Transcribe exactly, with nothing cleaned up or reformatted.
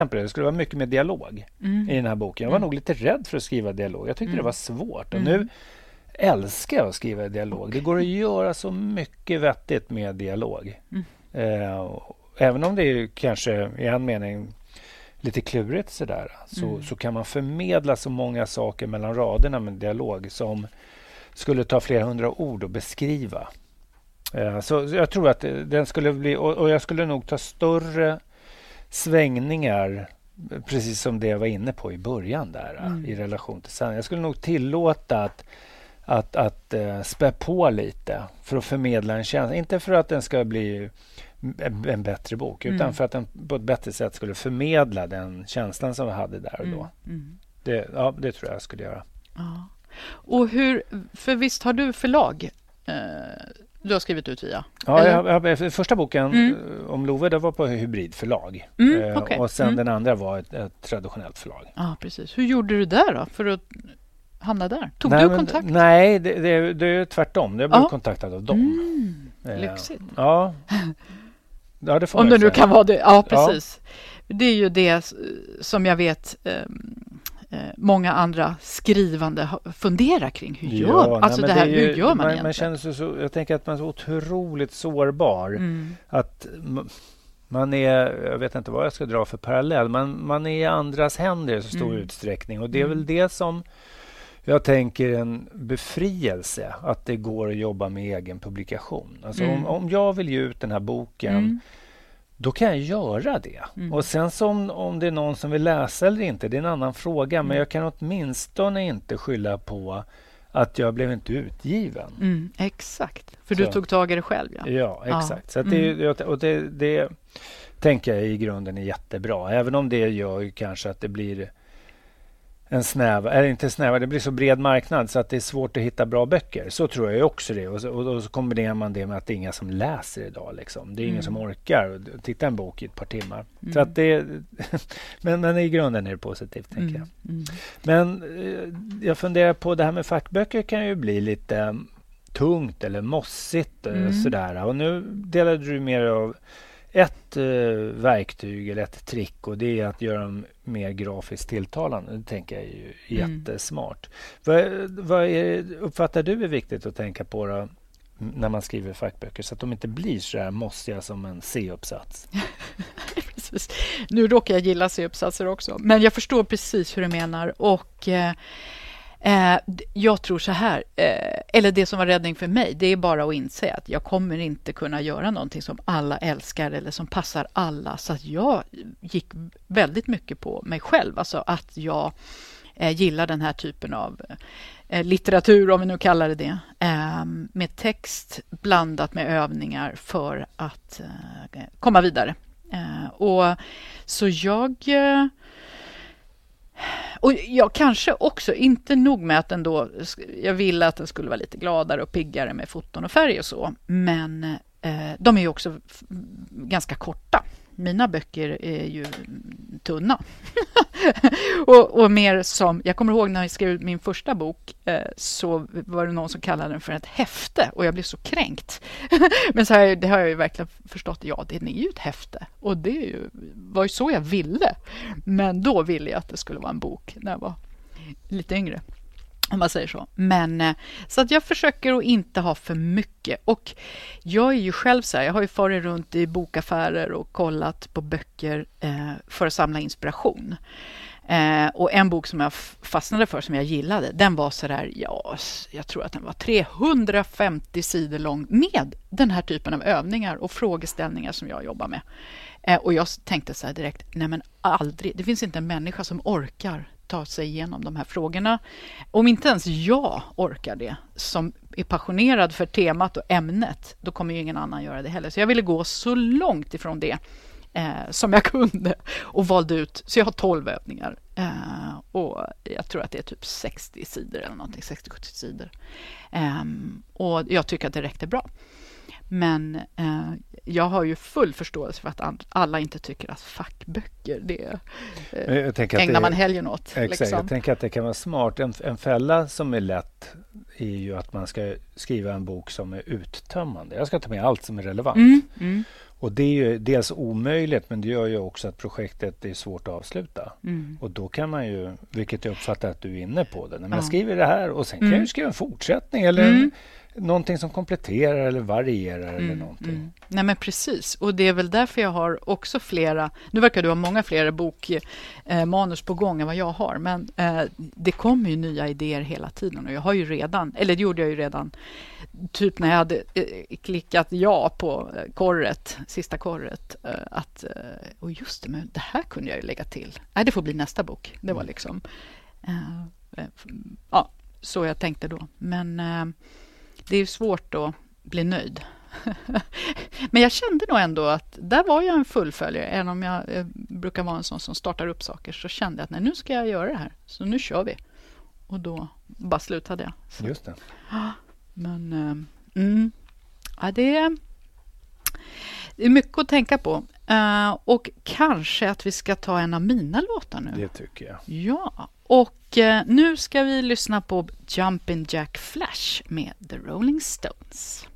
Det skulle vara mycket med dialog mm. i den här boken. Jag var mm. nog lite rädd för att skriva dialog. Jag tyckte mm. det var svårt. Och mm. nu älskar jag att skriva dialog. Okay. Det går att göra så mycket vettigt med dialog. Mm. Eh, även om det är kanske i en mening lite klurigt sådär, så, mm. så kan man förmedla så många saker mellan raderna med dialog som skulle ta flera hundra ord att beskriva. Eh, så, så jag tror att den skulle bli, och, och jag skulle nog ta större svängningar, precis som det jag var inne på i början där, mm. i relation till sanning. Jag skulle nog tillåta att att, att uh, spä på lite för att förmedla en känsla. Inte för att den ska bli en, en bättre bok, mm. utan för att den på ett bättre sätt skulle förmedla den känslan som vi hade där och då. Mm. Mm. Det, ja, det tror jag jag skulle göra. Ja. Och hur, för visst har du förlag eh, du har skrivit ut via? Ja, jag, jag, första boken mm. om Love, det var på Hybridförlag. Mm, eh, okay. Och sen mm. den andra var ett, ett traditionellt förlag. Ja, precis. Hur gjorde du där då för att hamna där? Tog nej, du kontakt? Men, nej, det, det, det är tvärtom. Jag blev ja. kontaktad av dem. Mm, eh, lyxigt. Ja. Ja, det får om man det nu säga. kan vara det. Ja, precis. Ja. Det är ju det som jag vet eh, många andra skrivande funderar kring. Hur gör, ja, alltså nej, det här, det ju, hur gör man, man egentligen? Man känner sig så, jag tänker att man är så otroligt sårbar. Mm. Att man är, jag vet inte vad jag ska dra för parallell, men man är i andras händer i så stor mm. utsträckning. Och det är väl det som jag tänker en befrielse, att det går att jobba med egen publikation. Alltså mm. om, om jag vill ge ut den här boken, mm. då kan jag göra det. Mm. Och sen som, om det är någon som vill läsa eller inte, det är en annan fråga. Mm. Men jag kan åtminstone inte skylla på att jag blev inte utgiven. Mm, exakt, för så. Du tog tag i det själv. Ja, ja exakt. Ja. Så att det, mm. och det, det tänker jag i grunden är jättebra. Även om det gör kanske att det blir en snäv, eller inte snäv, det blir så bred marknad så att det är svårt att hitta bra böcker. Så tror jag också det. Och så, och, och så kombinerar man det med att det är inga som läser idag. Liksom. Det är mm. ingen som orkar titta en bok i ett par timmar. Mm. Så att det, men, men i grunden är det positivt, tänker mm. jag. Mm. Men eh, jag funderar på det här med fackböcker kan ju bli lite eh, tungt eller mossigt. Eh, mm. sådär. Och nu delade du mer av ett eh, verktyg eller ett trick, och det är att göra dem mer grafiskt tilltalande. Det tänker jag är ju mm. jättesmart. Vad, vad är, uppfattar du är viktigt att tänka på då, när man skriver fackböcker, så att de inte blir så här mossiga som en C-uppsats? Precis. Nu råkar jag gilla C-uppsatser också, men jag förstår precis hur du menar. Och eh, Eh, jag tror så här, eh, eller det som var räddning för mig, det är bara att inse att jag kommer inte kunna göra någonting som alla älskar eller som passar alla. Så att jag gick väldigt mycket på mig själv, alltså att jag eh, gillar den här typen av eh, litteratur, om vi nu kallar det det, eh, med text blandat med övningar för att eh, komma vidare. Eh, och så jag... Eh, Och jag kanske också, inte nog med att den då, jag ville att den skulle vara lite gladare och piggare med foton och färg och så, men eh, de är ju också f- ganska korta. Mina böcker är ju tunna. och, och mer som, jag kommer ihåg när jag skrev ut min första bok eh, så var det någon som kallade den för ett häfte och jag blev så kränkt. Men så här, det har jag ju verkligen förstått, ja det är ju ett häfte och det är ju, var ju så jag ville. Men då ville jag att det skulle vara en bok när jag var lite yngre. Om man säger så. Men så att jag försöker att inte ha för mycket. Och jag är ju själv så här, jag har ju farit runt i bokaffärer och kollat på böcker eh, för att samla inspiration. Eh, och en bok som jag fastnade för, som jag gillade, den var så där, ja, jag tror att den var trehundrafemtio sidor lång med den här typen av övningar och frågeställningar som jag jobbar med. Eh, och jag tänkte så här direkt, nej men aldrig, det finns inte en människa som orkar ta sig igenom de här frågorna. Om inte ens jag orkar det, som är passionerad för temat och ämnet, då kommer ju ingen annan göra det heller. Så jag ville gå så långt ifrån det eh, som jag kunde och valde ut, så jag har tolv övningar eh, och jag tror att det är typ sextio sidor eller någonting, sextio till sjuttio sidor. Eh, och jag tycker att det räckte bra. Men eh, jag har ju full förståelse för att and- alla inte tycker att fackböcker, det eh, ägnar man helgen åt. Exakt, liksom. Jag tänker att det kan vara smart. En, en fälla som är lätt är ju att man ska skriva en bok som är uttömmande. Jag ska ta med allt som är relevant. Mm, mm. Och det är ju dels omöjligt, men det gör ju också att projektet är svårt att avsluta. Mm. Och då kan man ju, vilket jag uppfattar att du är inne på det, när man Ja. skriver det här och sen kan Mm. jag ju skriva en fortsättning eller Mm. en, någonting som kompletterar eller varierar eller Mm, någonting. mm. Nej men precis, och det är väl därför jag har också flera, nu verkar du ha många fler bokmanus på gång än vad jag har, men eh, det kommer ju nya idéer hela tiden och jag har ju redan, eller det gjorde jag ju redan typ när jag hade eh, klickat ja på eh, korret, sista korret, eh, att, eh, och just det, men det här kunde jag ju lägga till. Nej, det får bli nästa bok. Det var liksom eh, eh, ja, så jag tänkte då, men eh, det är ju svårt att bli nöjd. Men jag kände nog ändå att där var jag en fullföljare. Även om jag eh, brukar vara en sån som startar upp saker, så kände jag att nej, nu ska jag göra det här. Så nu kör vi. Och då bara slutade jag. Så. Just det. Men eh, mm, ja, det, är, det är mycket att tänka på. Uh, och kanske att vi ska ta en av mina låtar nu. Det tycker jag. Ja, och uh, nu ska vi lyssna på Jumpin' Jack Flash med The Rolling Stones.